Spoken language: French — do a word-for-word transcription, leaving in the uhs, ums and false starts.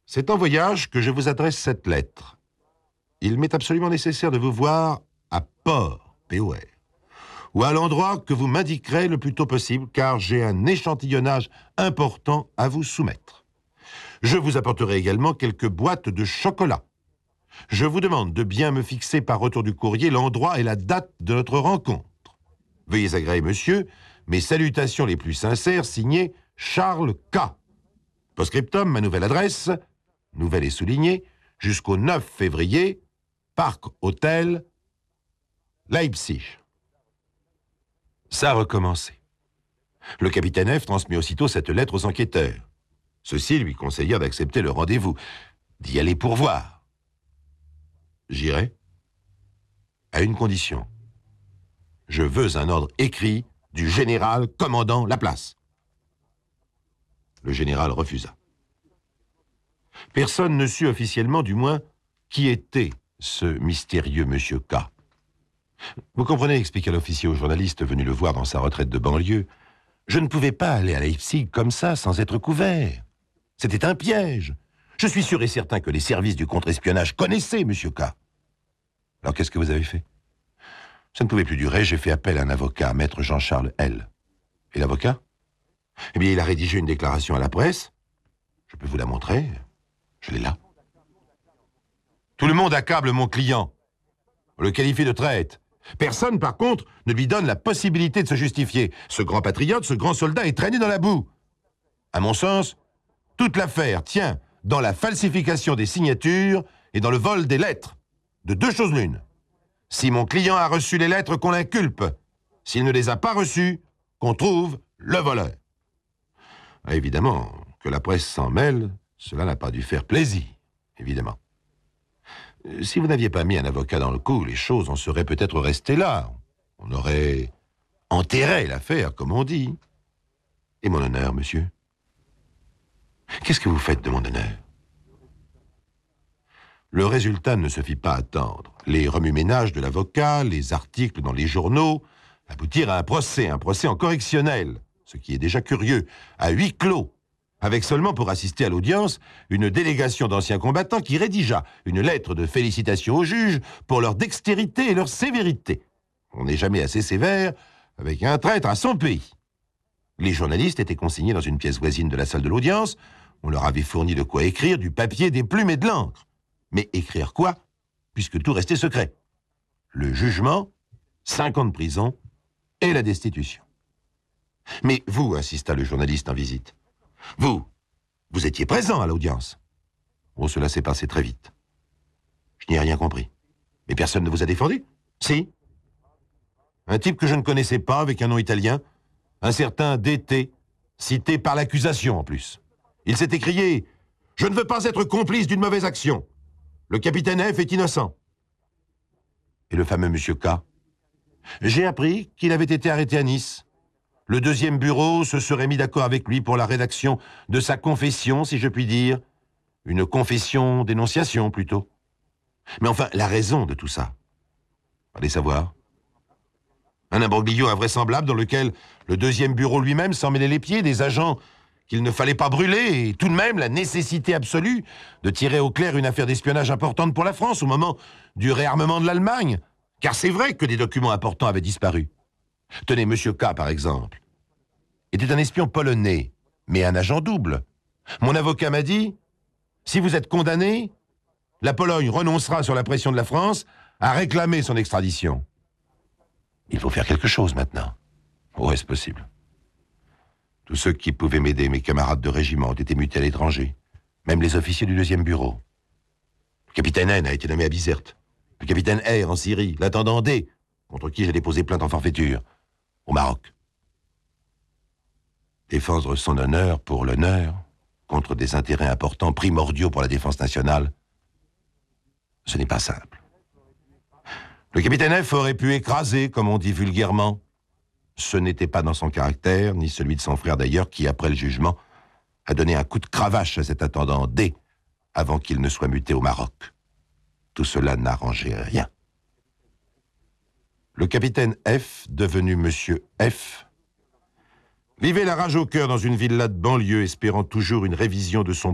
C'est en voyage que je vous adresse cette lettre. Il m'est absolument nécessaire de vous voir à Port, P O R, ou à l'endroit que vous m'indiquerez le plus tôt possible, car j'ai un échantillonnage important à vous soumettre. Je vous apporterai également quelques boîtes de chocolat. Je vous demande de bien me fixer par retour du courrier l'endroit et la date de notre rencontre. Veuillez agréer, monsieur, mes salutations les plus sincères, signé Charles K. Post-scriptum, ma nouvelle adresse, nouvelle et soulignée, jusqu'au neuf février, Parc Hôtel, Leipzig. Ça a recommencé. Le capitaine F transmit aussitôt cette lettre aux enquêteurs. Ceux-ci lui conseillèrent d'accepter le rendez-vous, d'y aller pour voir. J'irai, à une condition. Je veux un ordre écrit du général commandant la place. Le général refusa. Personne ne sut officiellement, du moins, qui était ce mystérieux monsieur K. Vous comprenez, expliqua l'officier au journaliste venu le voir dans sa retraite de banlieue, je ne pouvais pas aller à Leipzig comme ça, sans être couvert. C'était un piège. Je suis sûr et certain que les services du contre-espionnage connaissaient monsieur K. Alors qu'est-ce que vous avez fait? Ça ne pouvait plus durer, j'ai fait appel à un avocat, maître Jean-Charles L. Et l'avocat? Eh bien, il a rédigé une déclaration à la presse. Je peux vous la montrer. Je l'ai là. Tout le monde accable mon client. On le qualifie de traître. Personne, par contre, ne lui donne la possibilité de se justifier. Ce grand patriote, ce grand soldat est traîné dans la boue. À mon sens, toute l'affaire tient dans la falsification des signatures et dans le vol des lettres. De deux choses l'une. Si mon client a reçu les lettres, qu'on l'inculpe. S'il ne les a pas reçues, qu'on trouve le voleur. Ah, évidemment, que la presse s'en mêle, cela n'a pas dû faire plaisir, évidemment. Si vous n'aviez pas mis un avocat dans le coup, les choses en seraient peut-être restées là. On aurait enterré l'affaire, comme on dit. Et mon honneur, monsieur? Qu'est-ce que vous faites de mon honneur? Le résultat ne se fit pas attendre. Les remue-ménages de l'avocat, les articles dans les journaux, aboutirent à un procès, un procès en correctionnel, ce qui est déjà curieux, à huis clos, avec seulement pour assister à l'audience une délégation d'anciens combattants qui rédigea une lettre de félicitations aux juges pour leur dextérité et leur sévérité. On n'est jamais assez sévère avec un traître à son pays. Les journalistes étaient consignés dans une pièce voisine de la salle de l'audience. On leur avait fourni de quoi écrire, du papier, des plumes et de l'encre. Mais écrire quoi, puisque tout restait secret? Le jugement, cinq ans de prison et la destitution. Mais vous, insista le journaliste en visite, vous, vous étiez présent à l'audience. Oh, cela s'est passé très vite. Je n'y ai rien compris. Mais personne ne vous a défendu? Si. Un type que je ne connaissais pas, avec un nom italien, un certain D T, cité par l'accusation en plus. Il s'est écrié « Je ne veux pas être complice d'une mauvaise action. Le capitaine F est innocent. » Et le fameux monsieur K? J'ai appris qu'il avait été arrêté à Nice. Le deuxième bureau se serait mis d'accord avec lui pour la rédaction de sa confession, si je puis dire. Une confession d'énonciation, plutôt. Mais enfin, la raison de tout ça, allez savoir. Un imbroglio invraisemblable dans lequel le deuxième bureau lui-même s'en mêlait les pieds, des agents qu'il ne fallait pas brûler, et tout de même la nécessité absolue de tirer au clair une affaire d'espionnage importante pour la France au moment du réarmement de l'Allemagne. Car c'est vrai que des documents importants avaient disparu. Tenez, monsieur K, par exemple, était un espion polonais, mais un agent double. Mon avocat m'a dit, si vous êtes condamné, la Pologne renoncera sur la pression de la France à réclamer son extradition. Il faut faire quelque chose maintenant. Oh, est-ce possible? Tous ceux qui pouvaient m'aider, mes camarades de régiment, ont été mutés à l'étranger. Même les officiers du deuxième bureau. Le capitaine N a été nommé à Bizerte. Le capitaine R en Syrie. L'intendant D, contre qui j'ai déposé plainte en forfaiture, au Maroc. Défendre son honneur pour l'honneur, contre des intérêts importants, primordiaux pour la défense nationale, ce n'est pas simple. Le capitaine F aurait pu écraser, comme on dit vulgairement. Ce n'était pas dans son caractère, ni celui de son frère d'ailleurs, qui, après le jugement, a donné un coup de cravache à cet intendant D, avant qu'il ne soit muté au Maroc. Tout cela n'arrangeait rien. Le capitaine F, devenu monsieur F, vivait la rage au cœur dans une villa de banlieue, espérant toujours une révision de son